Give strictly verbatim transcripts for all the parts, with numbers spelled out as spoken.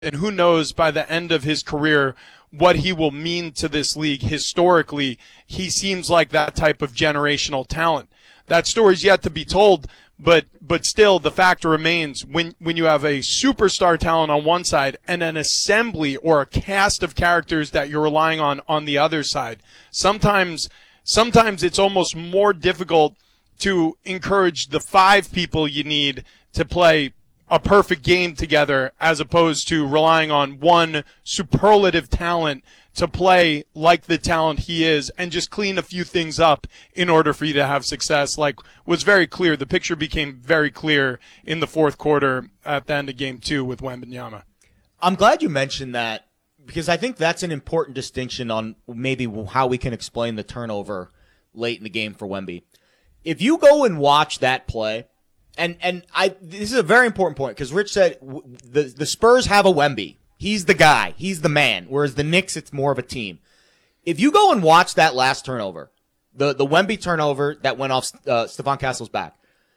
and who knows by the end of his career what he will mean to this league. Historically, he seems like that type of generational talent. That story's yet to be told, but but still the fact remains when, when you have a superstar talent on one side and an assembly or a cast of characters that you're relying on on the other side, sometimes sometimes it's almost more difficult to encourage the five people you need to play a perfect game together as opposed to relying on one superlative talent to play like the talent he is and just clean a few things up in order for you to have success. Like was very clear. The picture became very clear in the fourth quarter at the end of game two with Wembanyama. I'm glad you mentioned that because I think that's an important distinction on maybe how we can explain the turnover late in the game for Wemby. If you go and watch that play, And and I this is a very important point because Rich said w- the the Spurs have a Wemby. He's the guy. He's the man. Whereas the Knicks, it's more of a team. If you go and watch that last turnover, the the Wemby turnover that went off uh, Stephon Castle's back,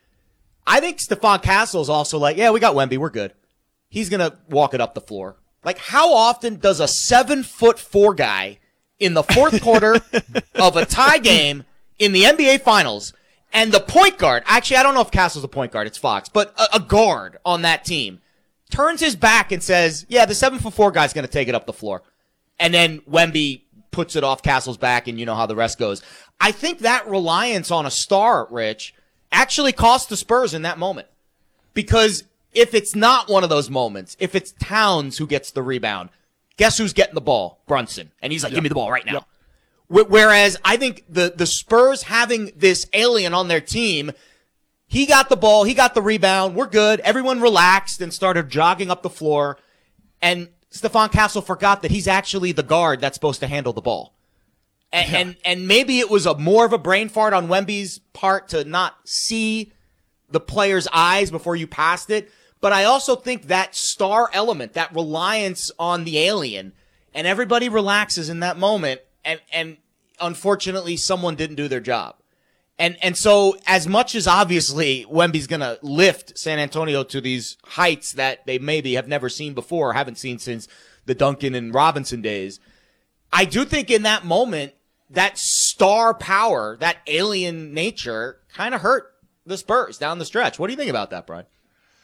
I think Stephon Castle's also like, yeah, we got Wemby. We're good. He's going to walk it up the floor. Like, how often does a seven foot four guy in the fourth quarter of a tie game in the N B A Finals and the point guard, actually, I don't know if Castle's a point guard, it's Fox, but a, a guard on that team turns his back and says, yeah, the seven foot four guy's going to take it up the floor. And then Wemby puts it off Castle's back, and you know how the rest goes. I think that reliance on a star, Rich, actually cost the Spurs in that moment. Because if it's not one of those moments, if it's Towns who gets the rebound, guess who's getting the ball? Brunson. And he's like, yep. Give me the ball right now. Yep. Whereas I think the, the Spurs having this alien on their team, he got the ball, he got the rebound, we're good. Everyone relaxed and started jogging up the floor. And Stephon Castle forgot that he's actually the guard that's supposed to handle the ball. And, yeah. and, and maybe it was a more of a brain fart on Wemby's part to not see the player's eyes before you passed it. But I also think that star element, that reliance on the alien, and everybody relaxes in that moment. And, and unfortunately, someone didn't do their job. And, and so as much as obviously Wemby's going to lift San Antonio to these heights that they maybe have never seen before, or haven't seen since the Duncan and Robinson days, I do think in that moment, that star power, that alien nature kind of hurt the Spurs down the stretch. What do you think about that, Brian?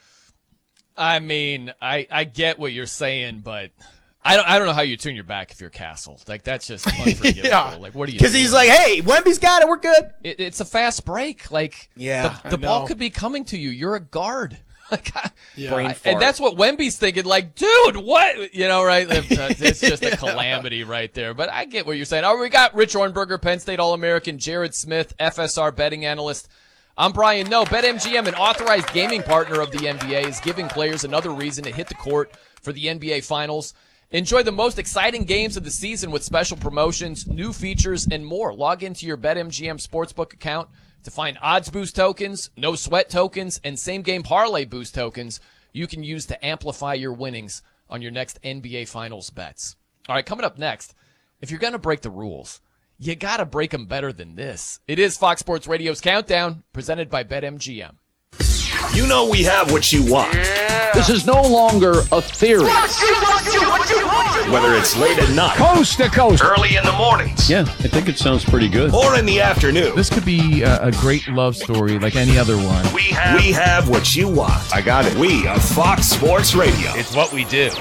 I mean, I, I get what you're saying, but I don't I don't know how you turn your back if you're Castle. Like, that's just unforgivable. yeah. Like, what do you do? Because he's like, hey, Wemby's got it. We're good. It, it's a fast break. Like, yeah, the, the ball could be coming to you. You're a guard. Like, yeah. Brain fart. And that's what Wemby's thinking. Like, dude, what? You know, right? It's just a calamity right there. But I get what you're saying. Oh, we got Rich Ornberger, Penn State All-American, Jared Smith, F S R betting analyst. I'm Brian Noe. BetMGM, an authorized gaming partner of the N B A, is giving players another reason to hit the court for the N B A Finals. Enjoy the most exciting games of the season with special promotions, new features, and more. Log into your BetMGM Sportsbook account to find odds boost tokens, no sweat tokens, and same-game parlay boost tokens you can use to amplify your winnings on your next N B A Finals bets. All right, coming up next, if you're going to break the rules, you got to break them better than this. It is Fox Sports Radio's Countdown, presented by BetMGM. You know we have what you want. Yeah. This is no longer a theory. What you, what you, what you want. Whether it's late at night, coast to coast, early in the mornings. Yeah, I think it sounds pretty good. Or in the afternoon. This could be a, a great love story like any other one. We have, we have what you want. I got it. We are Fox Sports Radio. It's what we do.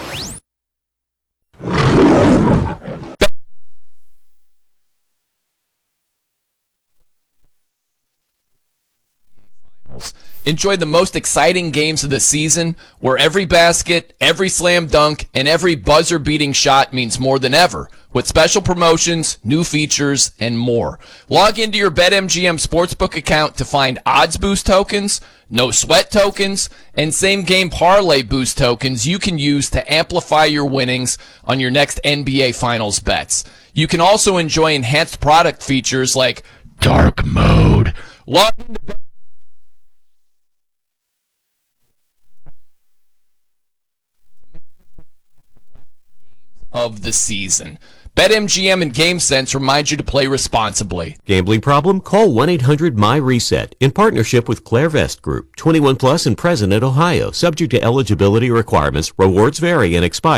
Enjoy the most exciting games of the season, where every basket, every slam dunk, and every buzzer-beating shot means more than ever, with special promotions, new features, and more. Log into your BetMGM Sportsbook account to find odds boost tokens, no sweat tokens, and same-game parlay boost tokens you can use to amplify your winnings on your next N B A Finals bets. You can also enjoy enhanced product features like dark mode. Log into of the season. BetMGM and GameSense remind you to play responsibly. Gambling problem? Call one eight hundred my reset in partnership with Clairvest Group. twenty-one plus and present in Ohio. Subject to eligibility requirements. Rewards vary and expire.